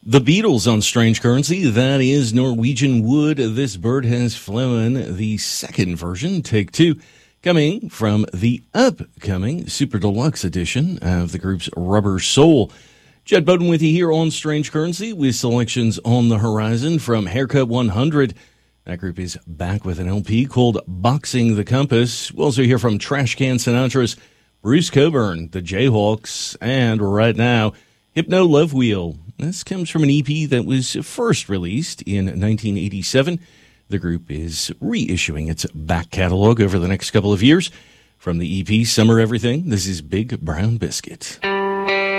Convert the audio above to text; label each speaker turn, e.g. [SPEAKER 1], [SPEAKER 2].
[SPEAKER 1] The Beatles on Strange Currency. That is Norwegian Wood. This Bird Has Flown, the second version, take two, coming from the upcoming Super Deluxe edition of the group's Rubber Soul. Jed Bowden with you here on Strange Currency with selections on the horizon from Haircut 100. That group is back with an LP called Boxing the Compass. We'll also hear from Trashcan Sinatra's Bruce Cockburn, the Jayhawks, and right now, Hypno Love Wheel. This comes from an EP that was first released in 1987. The group is reissuing its back catalog over the next couple of years. From the EP Summer Everything, this is Big Brown Biscuit.